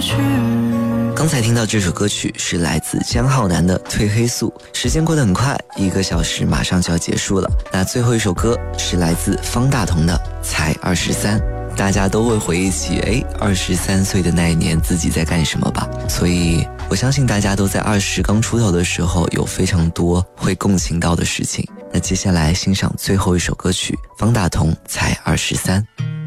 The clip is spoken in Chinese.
刚才听到这首歌曲是来自江浩南的《褪黑素》，时间过得很快，1个小时马上就要结束了。那最后一首歌是来自方大同的《才23》，大家都会回忆起23岁的那一年自己在干什么吧，所以我相信大家都在20刚出头的时候有非常多会共情到的事情。那接下来欣赏最后一首歌曲，方大同《才23》。